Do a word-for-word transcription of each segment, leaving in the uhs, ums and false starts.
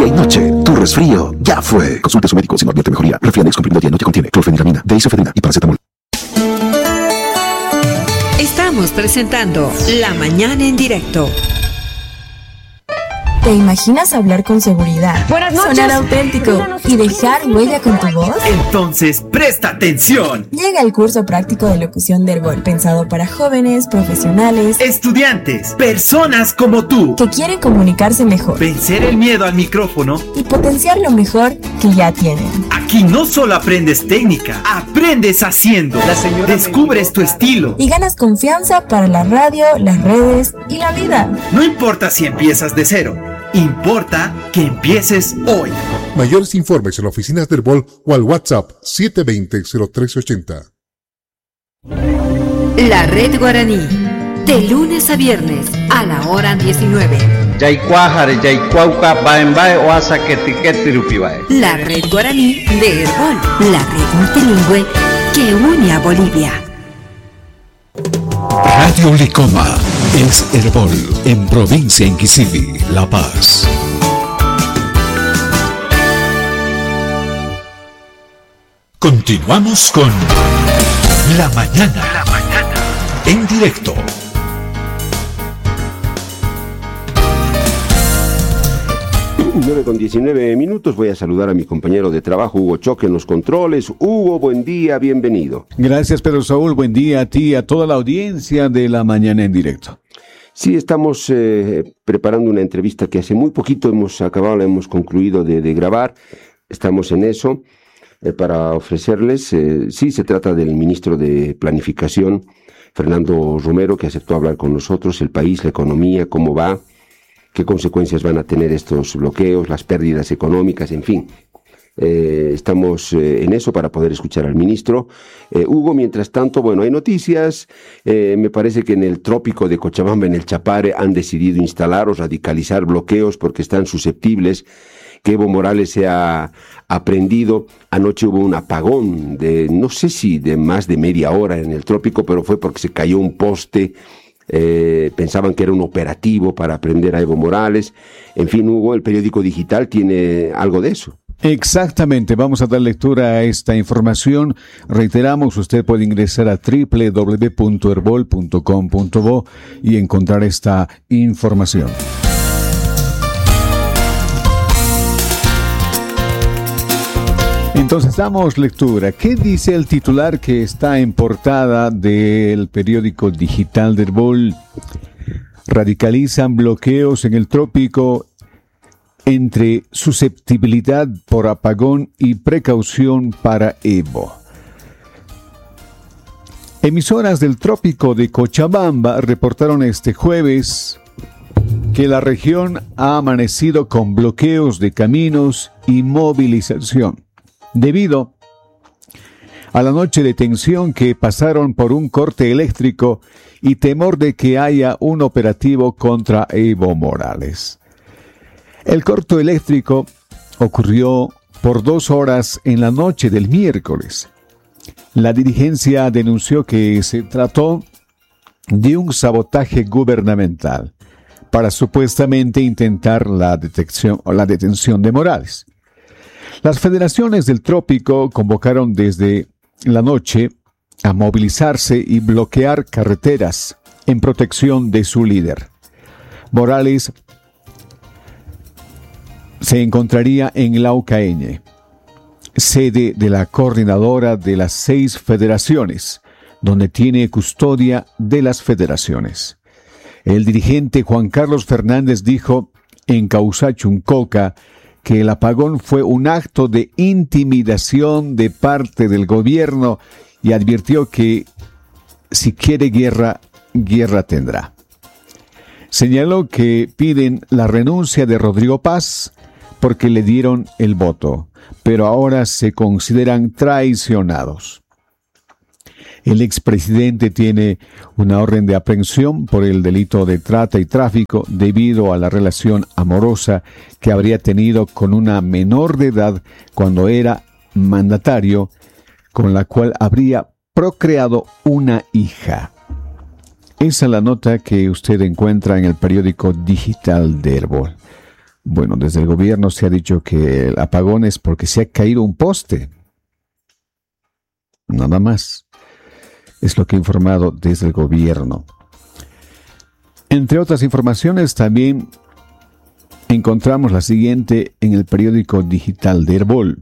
Hey, noche, tu resfrío ya fue. Consulte a su médico si no advierte mejoría. Refriandex comprimido diario contiene clorfeniramina, deisofedrina y paracetamol. Estamos presentando La Mañana en Directo. ¿Te imaginas hablar con seguridad, Buenas noches. sonar auténtico y dejar huella con tu voz? Entonces, presta atención. Llega el curso práctico de locución de Herbol, pensado para jóvenes, profesionales, Estudiantes, personas como tú, que quieren comunicarse mejor vencer el miedo al micrófono y potenciar lo mejor que ya tienen. Aquí no solo aprendes técnica, aprendes haciendo. Descubres tu estilo. Y ganas confianza para la radio, las redes y la vida. No importa si empiezas de cero, importa que empieces hoy. Mayores informes en oficinas del Herbol o al WhatsApp siete dos cero, cero tres ocho cero. La Red Guaraní, de lunes a viernes a la hora diecinueve. Yaicuájare, Yaicuauca, Baembae, Oasa, Ketiquetirupibae. La Red Guaraní de Herbol, la red multilingüe que une a Bolivia. Radio Licoma es Herbol en provincia Inquisivi, La Paz. Continuamos con La Mañana, La Mañana en directo. nueve con diecinueve minutos, voy a saludar a mi compañero de trabajo, Hugo Choque, en los controles. Hugo, buen día, bienvenido. Gracias, Pedro Saúl, buen día a ti y a toda la audiencia de La Mañana en Directo. Sí, estamos eh, preparando una entrevista que hace muy poquito hemos acabado, la hemos concluido de, de grabar. Estamos en eso eh, para ofrecerles, eh, sí, se trata del ministro de Planificación, Fernando Romero, que aceptó hablar con nosotros, el país, la economía, cómo va, qué consecuencias van a tener estos bloqueos, las pérdidas económicas, en fin. Eh, estamos eh, en eso para poder escuchar al ministro. Eh, Hugo, mientras tanto, bueno, hay noticias. Eh, me parece que en el trópico de Cochabamba, en el Chapare, han decidido instalar o radicalizar bloqueos porque están susceptibles. Que Evo Morales se ha aprendido. Anoche hubo un apagón de, no sé si de más de media hora en el trópico, pero fue porque se cayó un poste. Eh, pensaban que era un operativo para aprender a Evo Morales. En fin, Hugo, el periódico digital tiene algo de eso. Exactamente, vamos a dar lectura a esta información. Reiteramos, usted puede ingresar a doble u doble u doble u punto herbol punto com punto bo y encontrar esta información. Entonces damos lectura. ¿Qué dice el titular que está en portada del periódico digital de Herbol? Radicalizan bloqueos en el trópico entre susceptibilidad por apagón y precaución para Evo. Emisoras del trópico de Cochabamba reportaron este jueves que la región ha amanecido con bloqueos de caminos y movilización, debido a la noche de tensión que pasaron por un corte eléctrico y temor de que haya un operativo contra Evo Morales. El corte eléctrico ocurrió por dos horas en la noche del miércoles. La dirigencia denunció que se trató de un sabotaje gubernamental para supuestamente intentar la detección o la detención de Morales. Las federaciones del trópico convocaron desde la noche a movilizarse y bloquear carreteras en protección de su líder. Morales se encontraría en Laucaeñe, sede de la coordinadora de las seis federaciones, donde tiene custodia de las federaciones. El dirigente Juan Carlos Fernández dijo en Causachuncoca que el apagón fue un acto de intimidación de parte del gobierno y advirtió que si quiere guerra, guerra tendrá. Señaló que piden la renuncia de Rodrigo Paz porque le dieron el voto, pero ahora se consideran traicionados. El expresidente tiene una orden de aprehensión por el delito de trata y tráfico debido a la relación amorosa que habría tenido con una menor de edad cuando era mandatario, con la cual habría procreado una hija. Esa es la nota que usted encuentra en el periódico digital de Herbol. Bueno, desde el gobierno se ha dicho que el apagón es porque se ha caído un poste. Nada más. Es lo que ha informado desde el gobierno. Entre otras informaciones, también encontramos la siguiente en el periódico digital de Herbol.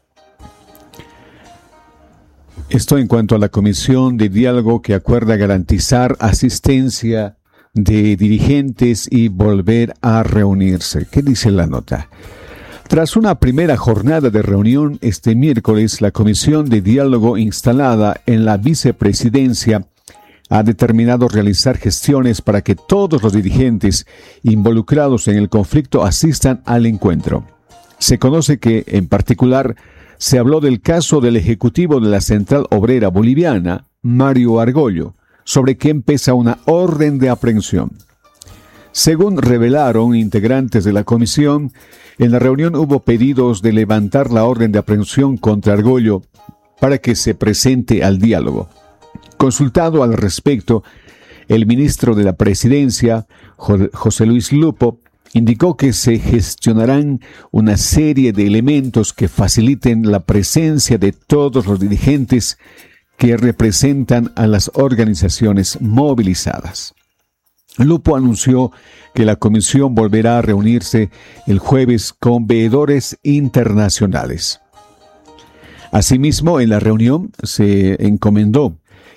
Esto en cuanto a la comisión de diálogo que acuerda garantizar asistencia de dirigentes y volver a reunirse. ¿Qué dice la nota? Tras una primera jornada de reunión este miércoles, la comisión de diálogo instalada en la vicepresidencia ha determinado realizar gestiones para que todos los dirigentes involucrados en el conflicto asistan al encuentro. Se conoce que, en particular, se habló del caso del ejecutivo de la Central Obrera Boliviana, Mario Argollo, sobre quien pesa una orden de aprehensión. Según revelaron integrantes de la comisión, en la reunión hubo pedidos de levantar la orden de aprehensión contra Argollo para que se presente al diálogo. Consultado al respecto, el ministro de la Presidencia, José Luis Lupo, indicó que se gestionarán una serie de elementos que faciliten la presencia de todos los dirigentes que representan a las organizaciones movilizadas. Lupo anunció que la comisión volverá a reunirse el jueves con veedores internacionales. Asimismo, en la reunión se encomendó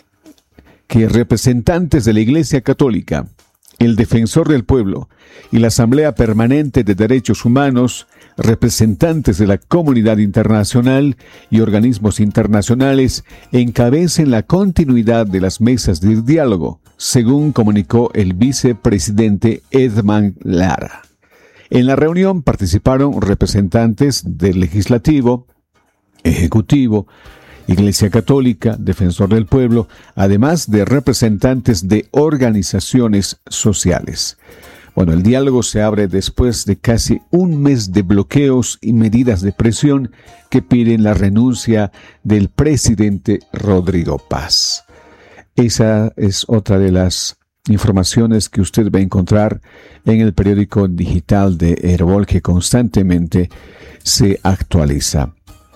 que representantes de la Iglesia Católica, el Defensor del Pueblo y la Asamblea Permanente de Derechos Humanos, representantes de la comunidad internacional y organismos internacionales, encabecen la continuidad de las mesas de diálogo, según comunicó el vicepresidente Edman Lara. En la reunión participaron representantes del Legislativo, Ejecutivo, Iglesia Católica, Defensor del Pueblo, además de representantes de organizaciones sociales. Bueno, el diálogo se abre después de casi un mes de bloqueos y medidas de presión que piden la renuncia del presidente Rodrigo Paz. Esa es otra de las informaciones que usted va a encontrar en el periódico digital de Herbol, que constantemente se actualiza.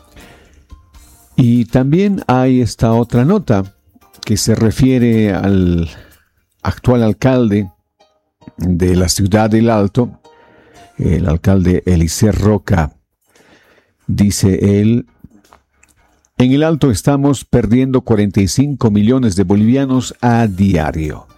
Y también hay esta otra nota que se refiere al actual alcalde de la ciudad del Alto, el alcalde Eliezer Roca. Dice él: en el Alto estamos perdiendo cuarenta y cinco millones de bolivianos a diario.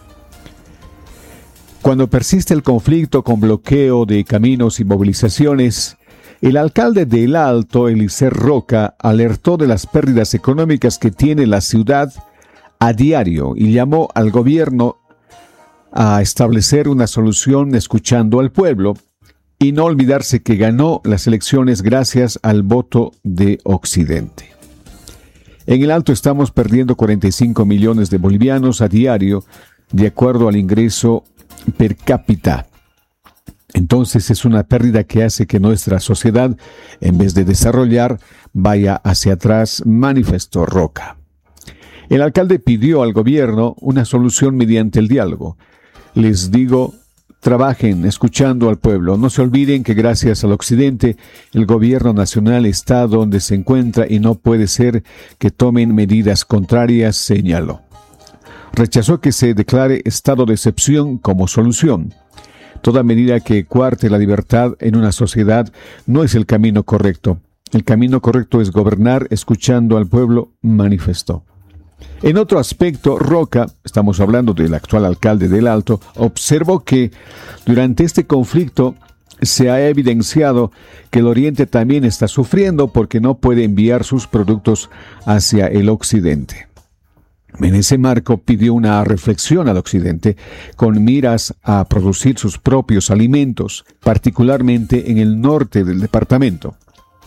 Cuando persiste el conflicto con bloqueo de caminos y movilizaciones, el alcalde de El Alto, Eliezer Roca, alertó de las pérdidas económicas que tiene la ciudad a diario y llamó al gobierno a establecer una solución escuchando al pueblo y no olvidarse que ganó las elecciones gracias al voto de Occidente. En El Alto estamos perdiendo cuarenta y cinco millones de bolivianos a diario, de acuerdo al ingreso per cápita. Entonces es una pérdida que hace que nuestra sociedad, en vez de desarrollar, vaya hacia atrás, manifestó Roca. El alcalde pidió al gobierno una solución mediante el diálogo. Les digo, trabajen escuchando al pueblo. No se olviden que gracias al Occidente, el gobierno nacional está donde se encuentra y no puede ser que tomen medidas contrarias, señaló. Rechazó que se declare estado de excepción como solución. Toda medida que cuarte la libertad en una sociedad no es el camino correcto. El camino correcto es gobernar escuchando al pueblo, manifestó. En otro aspecto, Roca, estamos hablando del actual alcalde del Alto, observó que durante este conflicto se ha evidenciado que el Oriente también está sufriendo porque no puede enviar sus productos hacia el Occidente. En ese marco pidió una reflexión al Occidente con miras a producir sus propios alimentos, particularmente en el norte del departamento.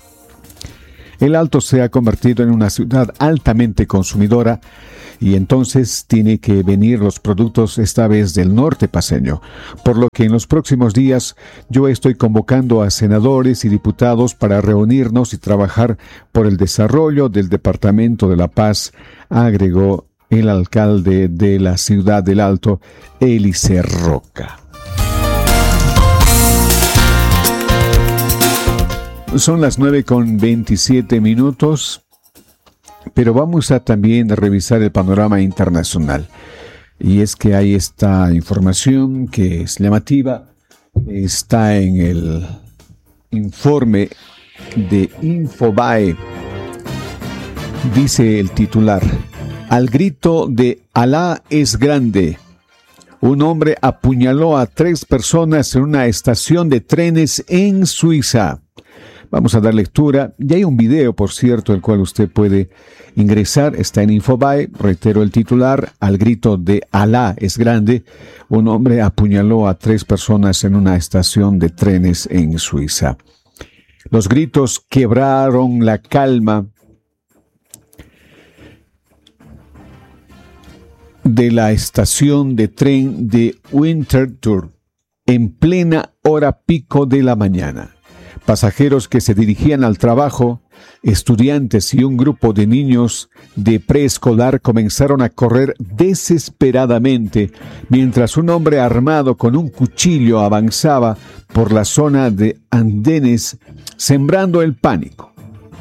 El Alto se ha convertido en una ciudad altamente consumidora y entonces tiene que venir los productos esta vez del norte paceño, por lo que en los próximos días yo estoy convocando a senadores y diputados para reunirnos y trabajar por el desarrollo del Departamento de La Paz, agregó el alcalde de la ciudad del Alto, Eliezer Roca. Son las nueve con veintisiete minutos, pero vamos a también revisar el panorama internacional. Y es que hay esta información que es llamativa, está en el informe de Infobae. Dice el titular: al grito de Alá es grande, un hombre apuñaló a tres personas en una estación de trenes en Suiza. Vamos a dar lectura. Ya hay un video, por cierto, el cual usted puede ingresar. Está en Infobae. Reitero el titular: al grito de Alá es grande, un hombre apuñaló a tres personas en una estación de trenes en Suiza. Los gritos quebraron la calma de la estación de tren de Winterthur en plena hora pico de la mañana. Pasajeros que se dirigían al trabajo, estudiantes y un grupo de niños de preescolar comenzaron a correr desesperadamente mientras un hombre armado con un cuchillo avanzaba por la zona de andenes, sembrando el pánico.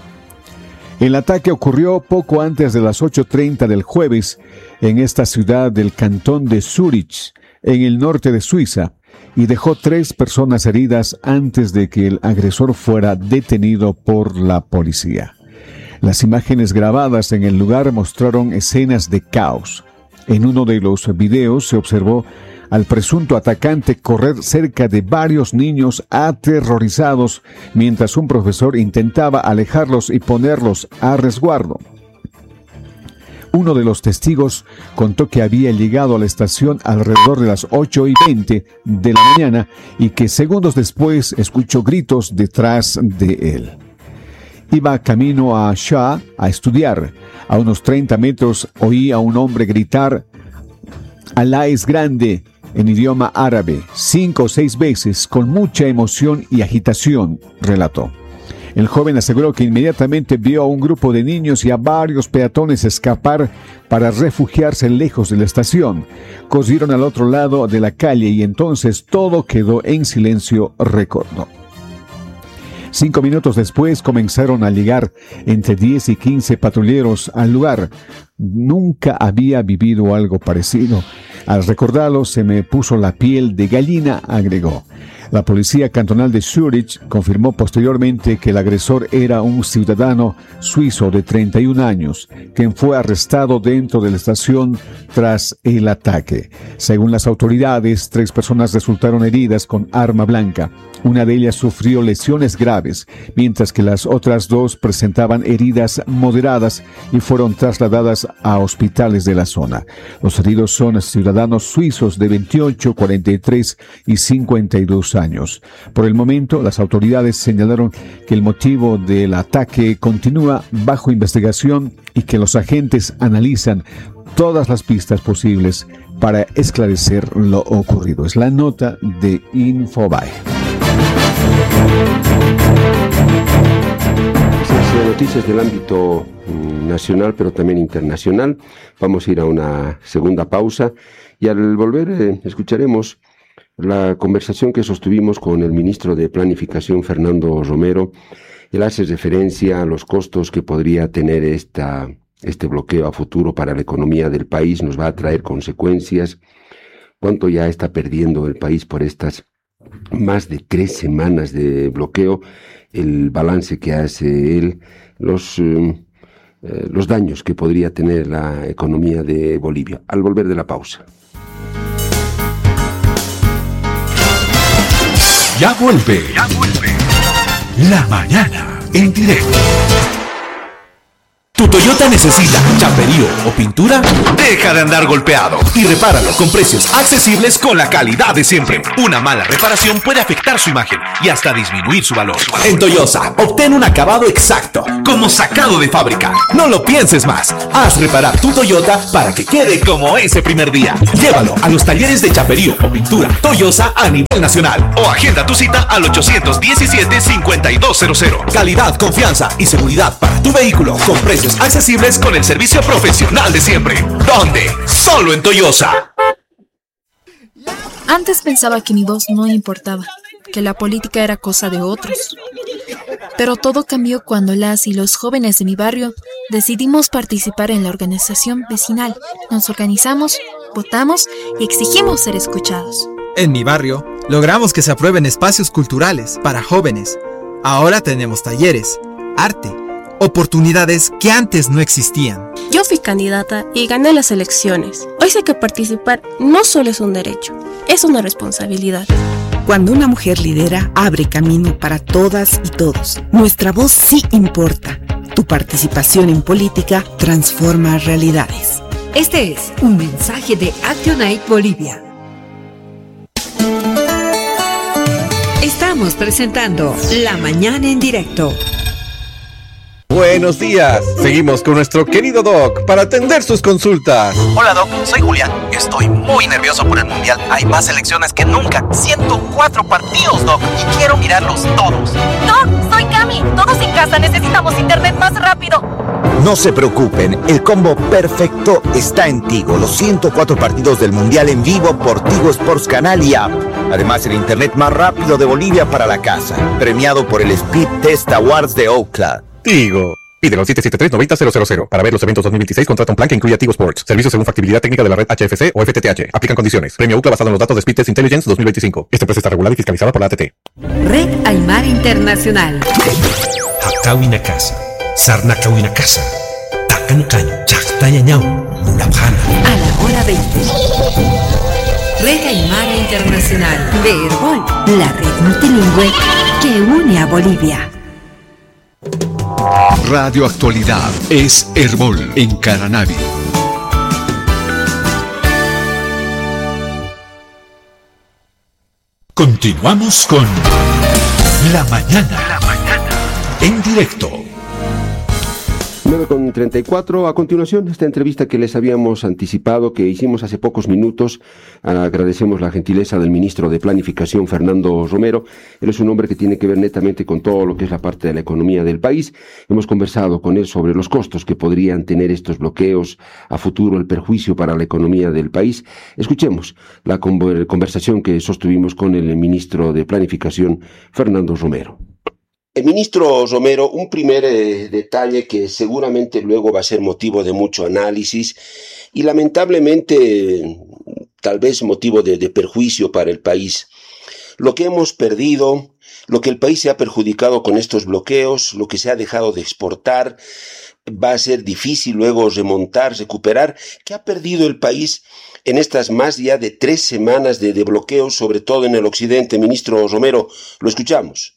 El ataque ocurrió poco antes de las ocho treinta del jueves en esta ciudad del cantón de Zúrich, en el norte de Suiza, y dejó tres personas heridas antes de que el agresor fuera detenido por la policía. Las imágenes grabadas en el lugar mostraron escenas de caos. En uno de los videos se observó al presunto atacante correr cerca de varios niños aterrorizados mientras un profesor intentaba alejarlos y ponerlos a resguardo. Uno de los testigos contó que había llegado a la estación alrededor de las ocho y veinte de la mañana y que segundos después escuchó gritos detrás de él. Iba camino a Shah a estudiar. A unos treinta metros oí a un hombre gritar: «Alá es grande», en idioma árabe, cinco o seis veces, con mucha emoción y agitación, relató. El joven aseguró que inmediatamente vio a un grupo de niños y a varios peatones escapar para refugiarse lejos de la estación. Corrieron al otro lado de la calle y entonces todo quedó en silencio, recordó. Cinco minutos después comenzaron a llegar entre diez y quince patrulleros al lugar. Nunca había vivido algo parecido. Al recordarlo se me puso la piel de gallina, agregó. La policía cantonal de Zúrich confirmó posteriormente que el agresor era un ciudadano suizo de treinta y un años, quien fue arrestado dentro de la estación tras el ataque. Según las autoridades, tres personas resultaron heridas con arma blanca. Una de ellas sufrió lesiones graves, mientras que las otras dos presentaban heridas moderadas y fueron trasladadas a hospitales de la zona. Los heridos son ciudadanos suizos de veintiocho, cuarenta y tres y cincuenta y dos años. Por el momento, las autoridades señalaron que el motivo del ataque continúa bajo investigación y que los agentes analizan todas las pistas posibles para esclarecer lo ocurrido. Es la nota de Infobae. Esas noticias del ámbito nacional, pero también internacional. Vamos a ir a una segunda pausa y al volver eh, escucharemos la conversación que sostuvimos con el ministro de Planificación, Fernando Romero. Él hace referencia a los costos que podría tener esta, este bloqueo a futuro para la economía del país. Nos va a traer consecuencias. ¿Cuánto ya está perdiendo el país por estas más de tres semanas de bloqueo? El balance que hace él, los, eh, eh, los daños que podría tener la economía de Bolivia. Al volver de la pausa. Ya vuelve, ya vuelve. La mañana en directo. ¿Tu Toyota necesita chaperío o pintura? Deja de andar golpeado y repáralo con precios accesibles con la calidad de siempre. Una mala reparación puede afectar su imagen y hasta disminuir su valor. En Toyosa, obtén un acabado exacto, como sacado de fábrica. No lo pienses más. Haz reparar tu Toyota para que quede como ese primer día. Llévalo a los talleres de chaperío o pintura Toyosa a nivel nacional o agenda tu cita al ochocientos diecisiete, cincuenta y dos cero cero. Calidad, confianza y seguridad para tu vehículo con precios accesibles con el servicio profesional de siempre. ¿Dónde? Solo en Toyosa. Antes pensaba que mi voz no importaba, que la política era cosa de otros. Pero todo cambió cuando las y los jóvenes de mi barrio decidimos participar en la organización vecinal. Nos organizamos, votamos y exigimos ser escuchados. En mi barrio, logramos que se aprueben espacios culturales para jóvenes. Ahora tenemos talleres, arte, oportunidades que antes no existían. Yo fui candidata y gané las elecciones. Hoy sé que participar no solo es un derecho, es una responsabilidad. Cuando una mujer lidera, abre camino para todas y todos. Nuestra voz sí importa. Tu participación en política transforma realidades. Este es un mensaje de Actionaid Bolivia. Estamos presentando La Mañana en Directo. Buenos días. Seguimos con nuestro querido Doc para atender sus consultas. Hola Doc, soy Julián. Estoy muy nervioso por el Mundial. Hay más selecciones que nunca. ciento cuatro partidos, Doc, y quiero mirarlos todos. Doc, soy Cami. Todos en casa necesitamos internet más rápido. No se preocupen, el combo perfecto está en Tigo. Los ciento cuatro partidos del Mundial en vivo por Tigo Sports Canal y App. Además, el internet más rápido de Bolivia para la casa. Premiado por el Speed Test Awards de Ookla. Tigo. Pídelo al siete siete tres, nueve cero cero cero. Para ver los eventos dos mil veintiséis, contrata un plan que incluya Tigo Sports. Servicios según factibilidad técnica de la red H F C o F T T H. Aplican condiciones. Premio Ookla basado en los datos de Speed Test Intelligence dos mil veinticinco. Esta empresa está regulada y fiscalizada por la A T T. Red Aymara Internacional. Hakawina Casa. Sarnakawina Casa. Takanakaño. Chactayañao. Mulapjana. A la hora veinte. Red Aymara Internacional de Herbol, la red multilingüe que une a Bolivia. Radio Actualidad es Herbol en Caranavi. Continuamos con La Mañana. La Mañana. En directo. nueve con treinta y cuatro. A continuación, esta entrevista que les habíamos anticipado, que hicimos hace pocos minutos. Agradecemos la gentileza del ministro de Planificación, Fernando Romero. Él es un hombre que tiene que ver netamente con todo lo que es la parte de la economía del país. Hemos conversado con él sobre los costos que podrían tener estos bloqueos a futuro, el perjuicio para la economía del país. Escuchemos la conversación que sostuvimos con el ministro de Planificación, Fernando Romero. El ministro Romero, un primer eh, detalle que seguramente luego va a ser motivo de mucho análisis y lamentablemente tal vez motivo de, de perjuicio para el país. Lo que hemos perdido, lo que el país se ha perjudicado con estos bloqueos, lo que se ha dejado de exportar, va a ser difícil luego remontar, recuperar. ¿Qué ha perdido el país en estas más ya de tres semanas de, de bloqueos, sobre todo en el occidente? Ministro Romero, lo escuchamos.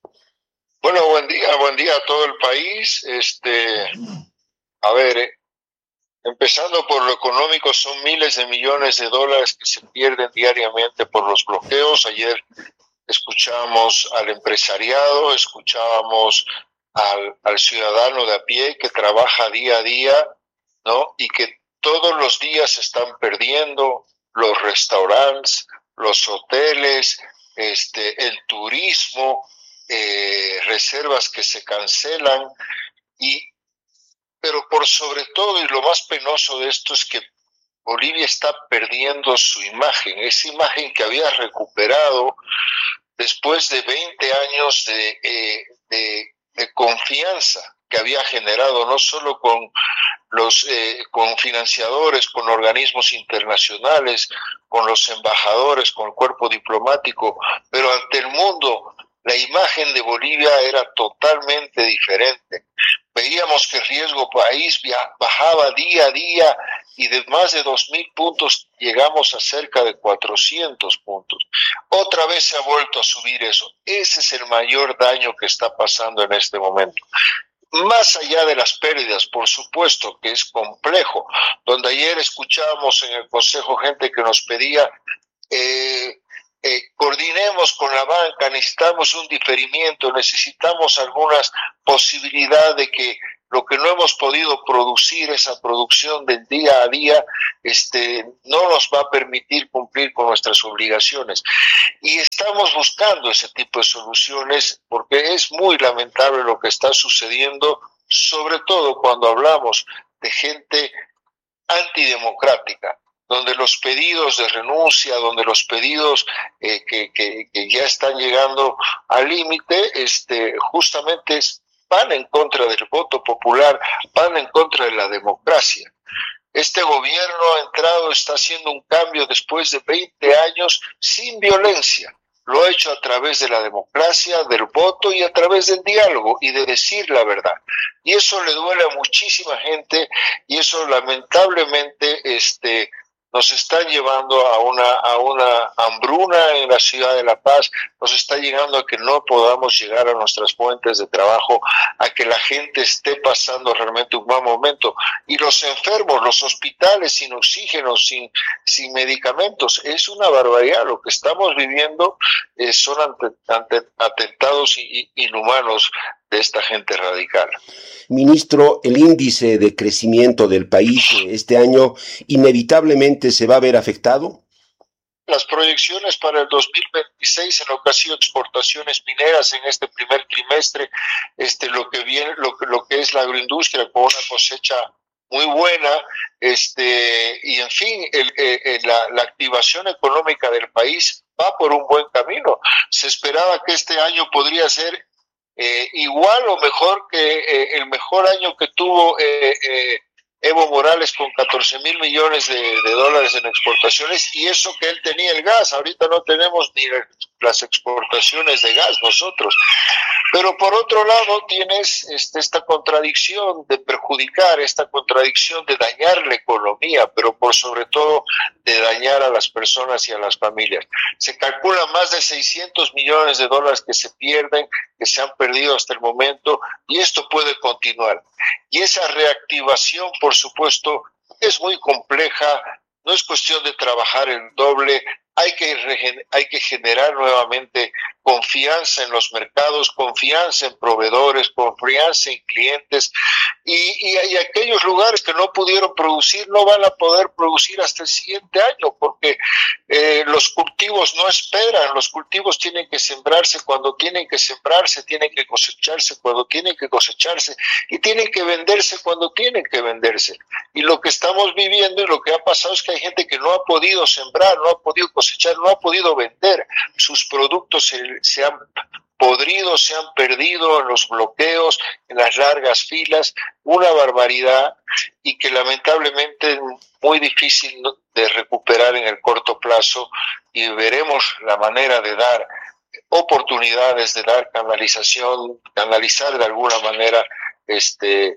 Bueno, buen día, buen día a todo el país. Este, a ver, eh, empezando por lo económico, son miles de millones de dólares que se pierden diariamente por los bloqueos. Ayer escuchamos al empresariado, escuchábamos al, al ciudadano de a pie que trabaja día a día, ¿no? Y que todos los días se están perdiendo los restaurantes, los hoteles, este, el turismo. Eh, reservas que se cancelan, y pero por sobre todo, y lo más penoso de esto, es que Bolivia está perdiendo su imagen, esa imagen que había recuperado después de veinte años de, eh, de, de confianza que había generado, no solo con los eh, con financiadores, con organismos internacionales, con los embajadores, con el cuerpo diplomático, pero ante el mundo. La imagen de Bolivia era totalmente diferente. Veíamos que el riesgo país bajaba día a día y de más de dos mil puntos llegamos a cerca de cuatrocientos puntos. Otra vez se ha vuelto a subir eso. Ese es el mayor daño que está pasando en este momento. Más allá de las pérdidas, por supuesto que es complejo, donde ayer escuchábamos en el Consejo gente que nos pedía eh, Eh, coordinemos con la banca, necesitamos un diferimiento, necesitamos algunas posibilidades de que lo que no hemos podido producir, esa producción del día a día, este, no nos va a permitir cumplir con nuestras obligaciones. Y estamos buscando ese tipo de soluciones porque es muy lamentable lo que está sucediendo, sobre todo cuando hablamos de gente antidemocrática, donde los pedidos de renuncia, donde los pedidos eh, que, que, que ya están llegando al límite, este, justamente van en contra del voto popular, van en contra de la democracia. Este gobierno ha entrado, está haciendo un cambio después de veinte años sin violencia. Lo ha hecho a través de la democracia, del voto y a través del diálogo y de decir la verdad. Y eso le duele a muchísima gente y eso lamentablemente este, nos está llevando a una, a una hambruna en la ciudad de La Paz, nos está llegando a que no podamos llegar a nuestras fuentes de trabajo, a que la gente esté pasando realmente un mal momento. Y los enfermos, los hospitales sin oxígeno, sin, sin medicamentos, es una barbaridad. Lo que estamos viviendo eh, son ante, ante, atentados inhumanos de esta gente radical. Ministro, el índice de crecimiento del país este año inevitablemente se va a ver afectado. Las proyecciones para el dos mil veintiséis en lo que ha sido exportaciones mineras en este primer trimestre, este, lo que viene, lo, lo que es la agroindustria con una cosecha muy buena, este, y en fin, el, el, la, la activación económica del país va por un buen camino. Se esperaba que este año podría ser Eh, igual o mejor que eh, el mejor año que tuvo eh, eh, Evo Morales con catorce mil millones de, de dólares en exportaciones, y eso que él tenía el gas. Ahorita no tenemos ni las exportaciones de gas nosotros. Pero por otro lado tienes este, esta contradicción de perjudicar, esta contradicción de dañar la economía, pero por sobre todo de dañar a las personas y a las familias. Se calcula más de seiscientos millones de dólares que se pierden, que se han perdido hasta el momento, y esto puede continuar. Y esa reactivación, por supuesto, es muy compleja, no es cuestión de trabajar el doble. Hay que, hay que generar nuevamente confianza en los mercados, confianza en proveedores, confianza en clientes, y, y, y aquellos lugares que no pudieron producir no van a poder producir hasta el siguiente año, porque eh, los cultivos no esperan, los cultivos tienen que sembrarse cuando tienen que sembrarse, tienen que cosecharse cuando tienen que cosecharse, y tienen que venderse cuando tienen que venderse. Y lo que estamos viviendo y lo que ha pasado es que hay gente que no ha podido sembrar, no ha podido cosechar, no ha podido vender, sus productos se, se han podrido, se han perdido en los bloqueos, en las largas filas, una barbaridad, y que lamentablemente es muy difícil de recuperar en el corto plazo, y veremos la manera de dar oportunidades, de dar canalización, canalizar de alguna manera este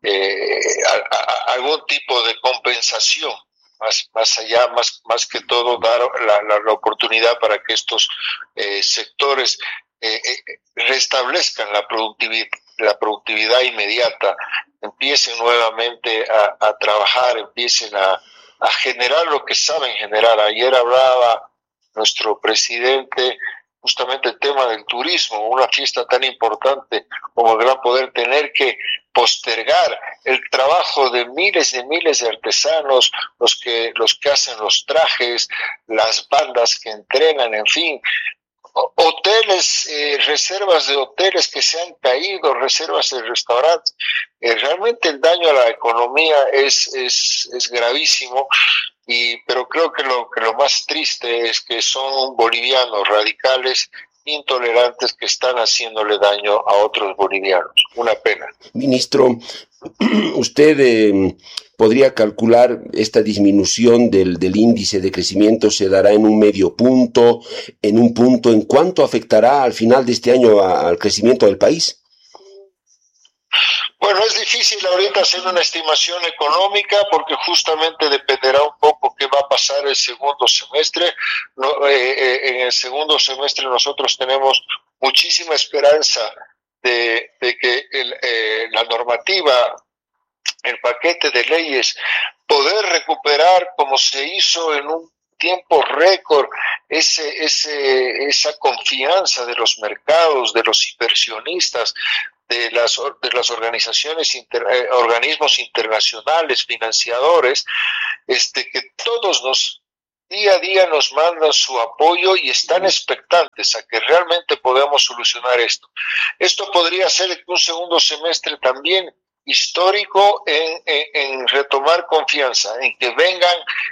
eh, a, a, algún tipo de compensación. Más, más allá, más, más que todo, dar la, la, la oportunidad para que estos eh, sectores eh, eh, restablezcan la productividad, la productividad inmediata, empiecen nuevamente a, a trabajar, empiecen a, a generar lo que saben generar. Ayer hablaba nuestro presidente justamente el tema del turismo, una fiesta tan importante como el Gran Poder, tener que postergar el trabajo de miles y miles de artesanos, los que, los que hacen los trajes, las bandas que entrenan, en fin, hoteles, eh, reservas de hoteles que se han caído, reservas de restaurantes. Eh, realmente el daño a la economía es, es, es gravísimo. Y, pero creo que lo, que lo más triste es que son bolivianos radicales, intolerantes, que están haciéndole daño a otros bolivianos. Una pena. Ministro, ¿usted eh, podría calcular esta disminución del, del índice de crecimiento? ¿Se dará en un medio punto, en un punto? ¿En cuánto afectará al final de este año a, al crecimiento del país? Bueno, es difícil ahorita hacer una estimación económica porque justamente dependerá un poco qué va a pasar el segundo semestre. No, eh, eh, en el segundo semestre nosotros tenemos muchísima esperanza de, de que el, eh, la normativa, el paquete de leyes, poder recuperar como se hizo en un tiempo récord ese, ese, esa confianza de los mercados, de los inversionistas, de las, de las organizaciones, inter, eh, organismos internacionales, financiadores, este, que todos nos, día a día nos mandan su apoyo y están expectantes a que realmente podamos solucionar esto. Esto podría ser un segundo semestre también histórico en, en, en retomar confianza, en que vengan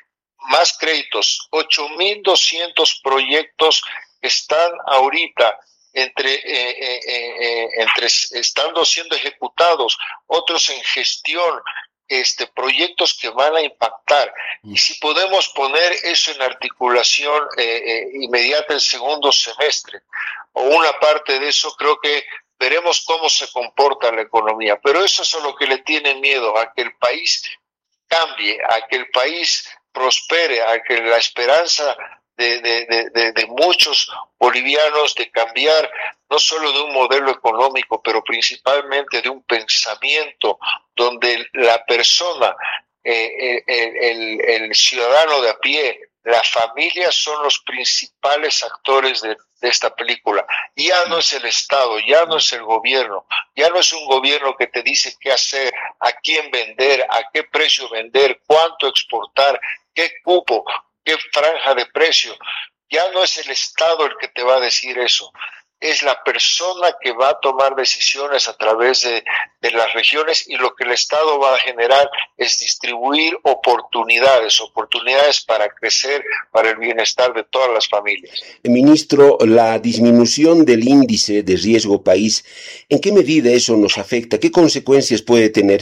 más créditos, ocho mil doscientos proyectos que están ahorita entre, eh, eh, eh, entre estando siendo ejecutados, otros en gestión, este, proyectos que van a impactar. Y si podemos poner eso en articulación eh, eh, inmediata el segundo semestre, o una parte de eso, creo que veremos cómo se comporta la economía. Pero eso es a lo que le tienen miedo, a que el país cambie, a que el país prospere, a que la esperanza de, de, de, de, de muchos bolivianos de cambiar no solo de un modelo económico, pero principalmente de un pensamiento donde la persona, eh, el, el, el ciudadano de a pie, la familia son los principales actores de, de esta película. Ya no es el Estado, ya no es el gobierno, ya no es un gobierno que te dice qué hacer, a quién vender, a qué precio vender, cuánto exportar, qué cupo, qué franja de precio. Ya no es el Estado el que te va a decir eso. Es la persona que va a tomar decisiones a través de, de las regiones, y lo que el Estado va a generar es distribuir oportunidades, oportunidades para crecer, para el bienestar de todas las familias. Ministro, la disminución del índice de riesgo país, ¿en qué medida eso nos afecta? ¿Qué consecuencias puede tener?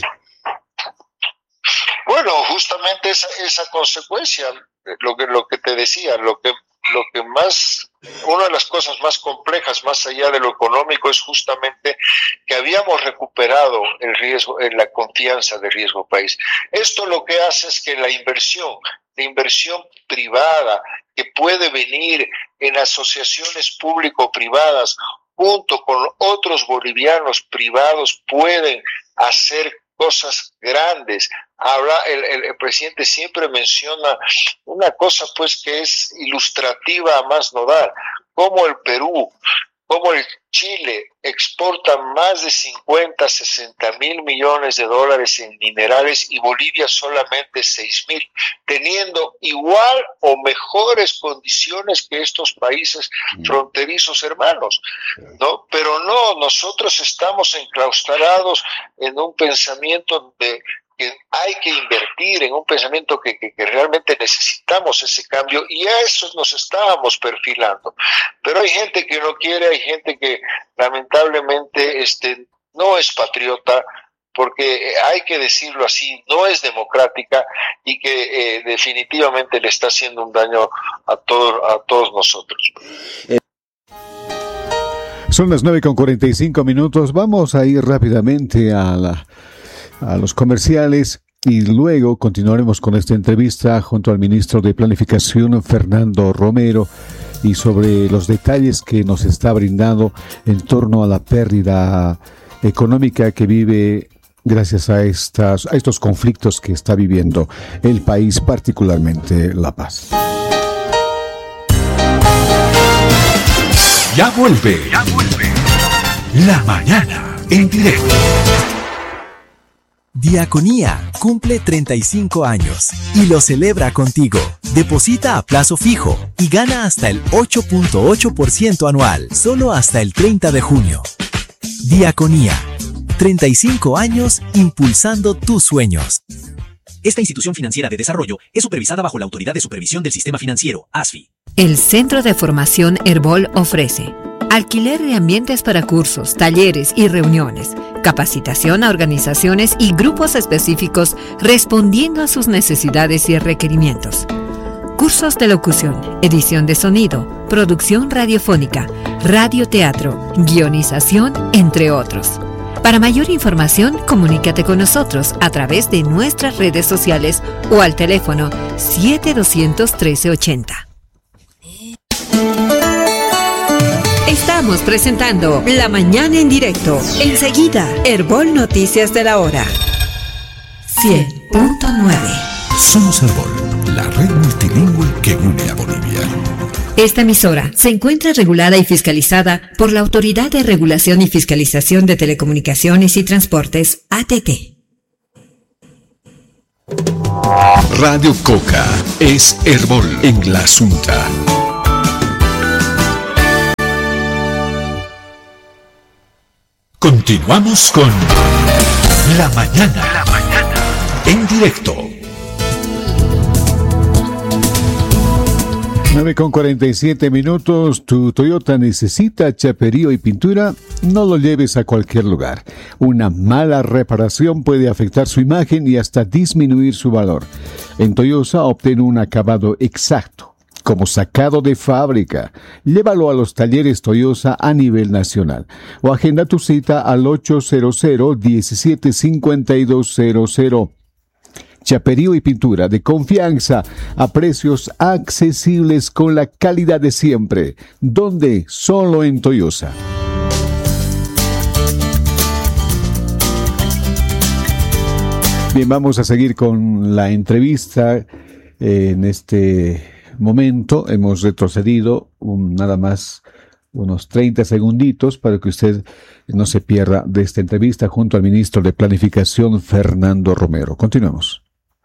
Bueno, justamente esa, esa consecuencia, lo que, lo que te decía, lo que Lo que más, una de las cosas más complejas, más allá de lo económico, es justamente que habíamos recuperado el riesgo, la confianza del riesgo país. Esto lo que hace es que la inversión, la inversión privada que puede venir en asociaciones público-privadas, junto con otros bolivianos privados, pueden hacer cosas grandes. Habla, el, el, el presidente siempre menciona una cosa pues que es ilustrativa a más no dar, como el Perú, como el Chile exportan más de cincuenta, sesenta mil millones de dólares en minerales y Bolivia solamente seis mil, teniendo igual o mejores condiciones que estos países fronterizos hermanos, ¿no? Pero no, nosotros estamos enclaustrados en un pensamiento de que hay que invertir, en un pensamiento que, que, que realmente necesitamos ese cambio, y a eso nos estábamos perfilando. Pero hay gente que no quiere, hay gente que lamentablemente este, no es patriota, porque hay que decirlo así, no es democrática, y que eh, definitivamente le está haciendo un daño a, todo, a todos nosotros. Son las nueve con cuarenta y cinco minutos, vamos a ir rápidamente a la... a los comerciales y luego continuaremos con esta entrevista junto al ministro de Planificación, Fernando Romero, y sobre los detalles que nos está brindando en torno a la pérdida económica que vive gracias a, estas, a estos conflictos que está viviendo el país, particularmente La Paz. Ya vuelve, ya vuelve La Mañana en directo. Diaconía cumple treinta y cinco años y lo celebra contigo. Deposita a plazo fijo y gana hasta el ocho punto ocho por ciento anual, solo hasta el treinta de junio. Diaconía, treinta y cinco años impulsando tus sueños. Esta institución financiera de desarrollo es supervisada bajo la Autoridad de Supervisión del Sistema Financiero, A S F I. El Centro de Formación Herbol ofrece alquiler de ambientes para cursos, talleres y reuniones, capacitación a organizaciones y grupos específicos respondiendo a sus necesidades y requerimientos. Cursos de locución, edición de sonido, producción radiofónica, radioteatro, guionización, entre otros. Para mayor información, comunícate con nosotros a través de nuestras redes sociales o al teléfono siete dos cero cero, uno tres ocho cero. Estamos presentando La Mañana en directo. Enseguida, Herbol Noticias de la Hora. cien punto nueve. Somos Herbol, la red multilingüe que une a Bolivia. Esta emisora se encuentra regulada y fiscalizada por la Autoridad de Regulación y Fiscalización de Telecomunicaciones y Transportes, A T T. Radio Coca es Herbol en la Asunta. Continuamos con La Mañana, La Mañana en directo. nueve con cuarenta y siete minutos. ¿Tu Toyota necesita chaperío y pintura? No lo lleves a cualquier lugar. Una mala reparación puede afectar su imagen y hasta disminuir su valor. En Toyota obtén un acabado exacto, como sacado de fábrica. Llévalo a los talleres Toyota a nivel nacional o agenda tu cita al ocho cero cero, diecisiete cincuenta y dos cero cero. Chaperío y pintura de confianza a precios accesibles con la calidad de siempre. ¿Dónde? Solo en Toyota. Bien, vamos a seguir con la entrevista. En este momento hemos retrocedido un, nada más unos treinta segunditos para que usted no se pierda de esta entrevista junto al ministro de Planificación, Fernando Romero. Continuemos.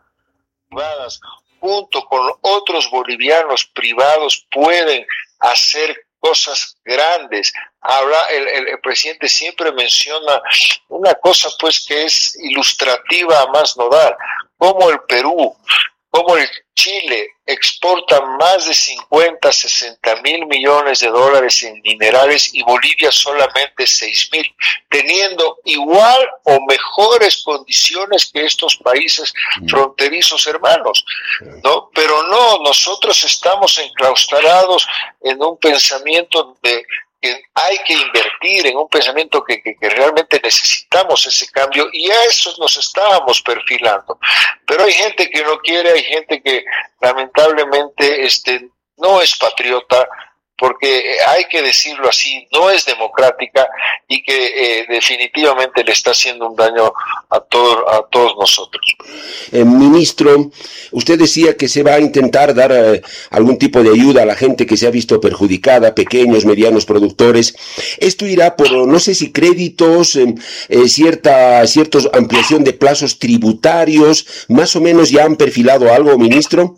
Junto con otros bolivianos privados pueden hacer cosas grandes. Habla, el, el, el presidente siempre menciona una cosa pues que es ilustrativa a más no dar, como el Perú, como el Chile exporta más de cincuenta, sesenta mil millones de dólares en minerales y Bolivia solamente seis mil, teniendo igual o mejores condiciones que estos países fronterizos hermanos, ¿no? Pero no, nosotros estamos enclaustrados en un pensamiento de que hay que invertir, en un pensamiento que, que, que realmente necesitamos ese cambio, y a eso nos estábamos perfilando. Pero hay gente que no quiere, hay gente que lamentablemente este, no es patriota, porque hay que decirlo así, no es democrática y que eh, definitivamente le está haciendo un daño a, todo, a todos nosotros. Eh, ministro, usted decía que se va a intentar dar eh, algún tipo de ayuda a la gente que se ha visto perjudicada, pequeños, medianos productores. Esto irá por, no sé si créditos, eh, eh, cierta ciertos ampliación de plazos tributarios, más o menos ya han perfilado algo, ministro.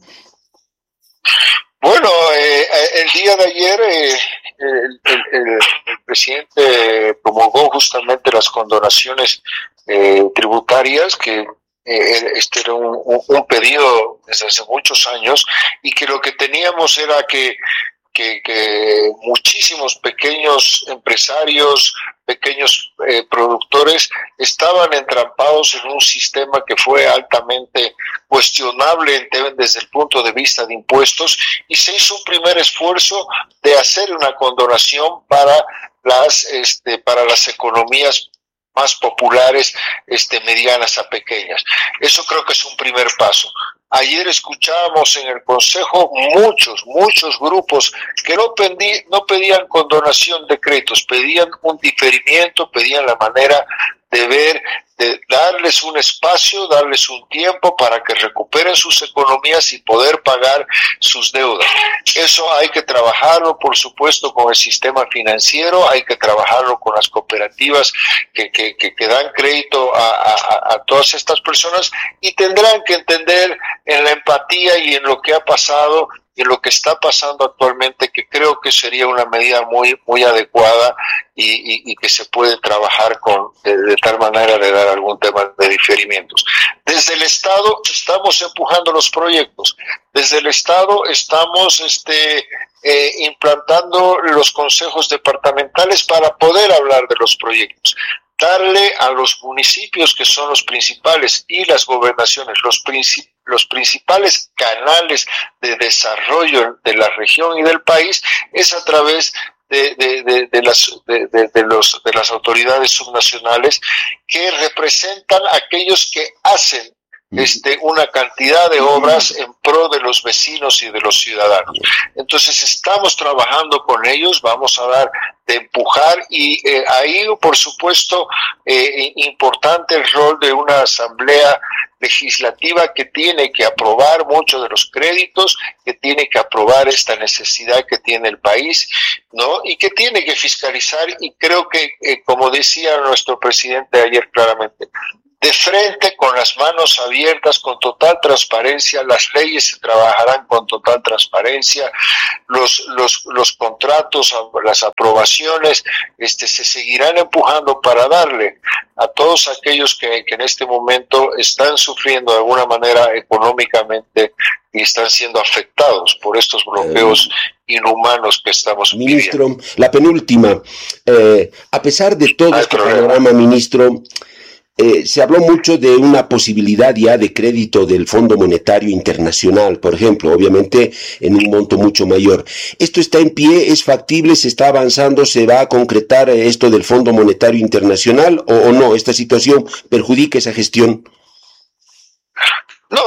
Bueno, eh, el día de ayer eh, el, el, el, el presidente promulgó justamente las condonaciones eh, tributarias, que eh, este era un, un, un pedido desde hace muchos años, y que lo que teníamos era que, que, que muchísimos pequeños empresarios, pequeños eh, productores estaban entrampados en un sistema que fue altamente cuestionable desde el punto de vista de impuestos, y se hizo un primer esfuerzo de hacer una condonación para las este para las economías más populares, este medianas a pequeñas. Eso creo que es un primer paso. Ayer escuchábamos en el Consejo muchos, muchos grupos que no, pedí, no pedían condonación de créditos, pedían un diferimiento, pedían la manera de ver, de darles un espacio, darles un tiempo para que recuperen sus economías y poder pagar sus deudas. Eso hay que trabajarlo, por supuesto, con el sistema financiero, hay que trabajarlo con las cooperativas que, que, que, que dan crédito a, a, a todas estas personas, y tendrán que entender en la empatía y en lo que ha pasado y en lo que está pasando actualmente, que creo que sería una medida muy muy adecuada y, y, y que se puede trabajar con de, de tal manera de dar algún tema de diferimientos. Desde el Estado estamos empujando los proyectos, desde el Estado estamos este eh, implantando los consejos departamentales para poder hablar de los proyectos, darle a los municipios, que son los principales, y las gobernaciones, los principales los principales canales de desarrollo de la región y del país, es a través de, de, de, de, las, de, de, de, los, de las autoridades subnacionales, que representan a aquellos que hacen este, una cantidad de obras en pro de los vecinos y de los ciudadanos. Entonces estamos trabajando con ellos, vamos a dar de empujar, y eh, ahí por supuesto eh, importante el rol de una asamblea legislativa que tiene que aprobar muchos de los créditos, que tiene que aprobar esta necesidad que tiene el país, ¿no? Y que tiene que fiscalizar, y creo que, eh, como decía nuestro presidente ayer claramente, de frente, con las manos abiertas, con total transparencia, las leyes se trabajarán con total transparencia, los, los, los contratos, las aprobaciones, este, se seguirán empujando para darle a todos aquellos que, que en este momento están sufriendo de alguna manera económicamente y están siendo afectados por estos bloqueos eh, inhumanos que estamos ministro, viviendo. La penúltima, eh, a pesar de todo este problema. panorama, ministro, Eh, se habló mucho de una posibilidad ya de crédito del Fondo Monetario Internacional, por ejemplo, obviamente en un monto mucho mayor. ¿Esto está en pie? ¿Es factible? ¿Se está avanzando? ¿Se va a concretar esto del Fondo Monetario Internacional o, o no? ¿Esta situación perjudica esa gestión? No,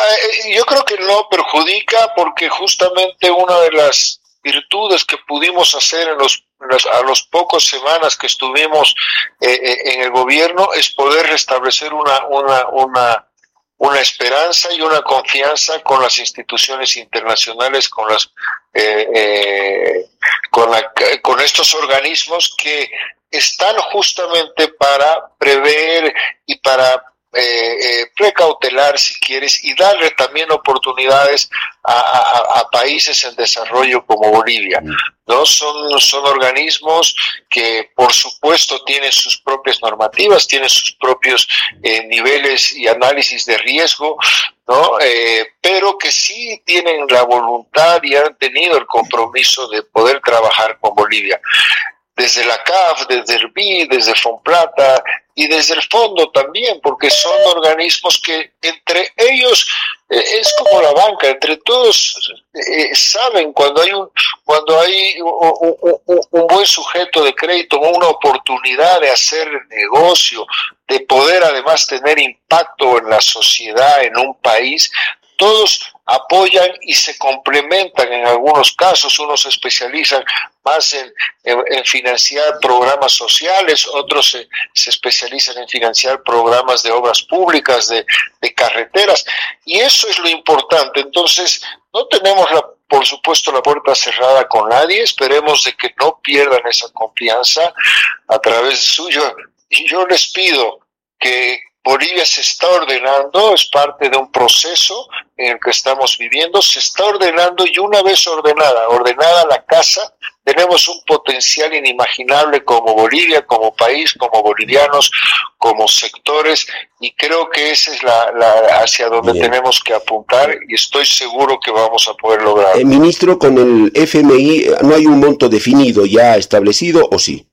yo creo que no perjudica, porque justamente una de las virtudes que pudimos hacer en los, a los pocos semanas que estuvimos eh, en el gobierno es poder restablecer una, una, una, una esperanza y una confianza con las instituciones internacionales, con las, eh, eh, con la, con estos organismos que están justamente para prever y para Eh, eh, precautelar, si quieres, y darle también oportunidades a, a, a países en desarrollo como Bolivia, ¿no? Son, son organismos que, por supuesto, tienen sus propias normativas, tienen sus propios eh, niveles y análisis de riesgo, ¿no? Eh, pero que sí tienen la voluntad y han tenido el compromiso de poder trabajar con Bolivia. Desde la C A F, desde el B I, desde Fonplata y desde el fondo también, porque son organismos que entre ellos eh, es como la banca, entre todos eh, saben cuando hay un cuando hay un, un, un buen sujeto de crédito, una oportunidad de hacer negocio, de poder además tener impacto en la sociedad, en un país. Todos apoyan y se complementan en algunos casos. Unos se especializan más en, en, en financiar programas sociales, otros se, se especializan en financiar programas de obras públicas, de, de carreteras, y eso es lo importante. Entonces, no tenemos, la, por supuesto, la puerta cerrada con nadie. Esperemos de que no pierdan esa confianza a través suyo. Y yo les pido que Bolivia se está ordenando, es parte de un proceso en el que estamos viviendo, se está ordenando, y una vez ordenada, ordenada la casa, tenemos un potencial inimaginable como Bolivia, como país, como bolivianos, como sectores, y creo que esa es la, la hacia donde Bien. tenemos que apuntar, y estoy seguro que vamos a poder lograrlo. Eh, ministro, con el F M I, ¿no hay un monto definido ya establecido o sí?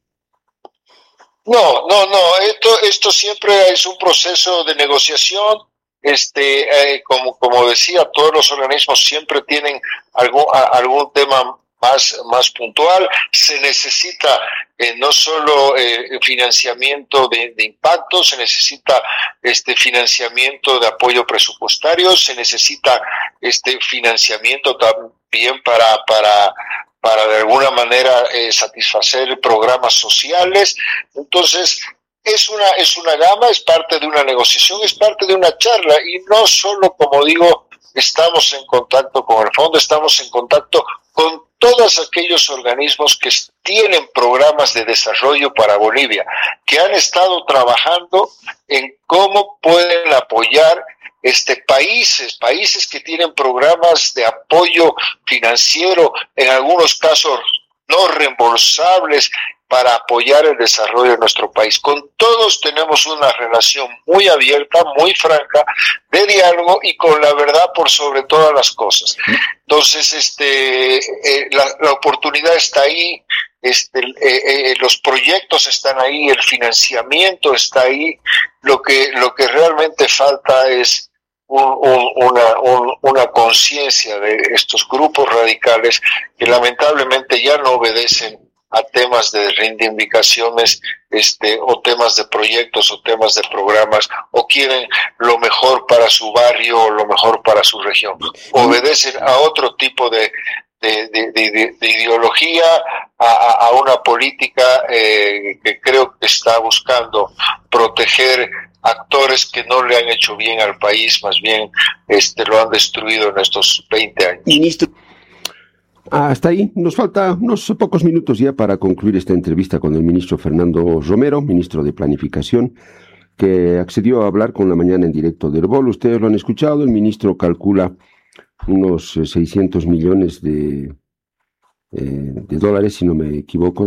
No, no, no, esto, esto siempre es un proceso de negociación. Este, eh, como, como decía, todos los organismos siempre tienen algún, a, algún tema más, más puntual. Se necesita eh, no solo eh, financiamiento de, de impacto, se necesita este financiamiento de apoyo presupuestario, se necesita este financiamiento también para, para para de alguna manera eh, satisfacer programas sociales. Entonces, es una, es una gama, es parte de una negociación, es parte de una charla, y no solo, como digo, estamos en contacto con el fondo, estamos en contacto con todos aquellos organismos que tienen programas de desarrollo para Bolivia, que han estado trabajando en cómo pueden apoyar este países, países que tienen programas de apoyo financiero, en algunos casos no reembolsables, para apoyar el desarrollo de nuestro país. Con todos tenemos una relación muy abierta, muy franca, de diálogo, y con la verdad por sobre todas las cosas. Entonces, este, eh, la, la oportunidad está ahí, este, eh, eh, los proyectos están ahí, el financiamiento está ahí. Lo que, lo que realmente falta es Un, un, una, un, una conciencia de estos grupos radicales que lamentablemente ya no obedecen a temas de reivindicaciones, este, o temas de proyectos, o temas de programas, o quieren lo mejor para su barrio, o lo mejor para su región. Obedecen a otro tipo de, de, de, de, de ideología, a, a una política eh, que creo que está buscando proteger actores que no le han hecho bien al país, más bien este lo han destruido en estos veinte años. Ministro, Hasta ahí, nos falta unos pocos minutos ya para concluir esta entrevista con el ministro Fernando Romero, ministro de Planificación, que accedió a hablar con La Mañana en directo de Herbol. Ustedes lo han escuchado, el ministro calcula unos seiscientos millones de, eh, de dólares, si no me equivoco,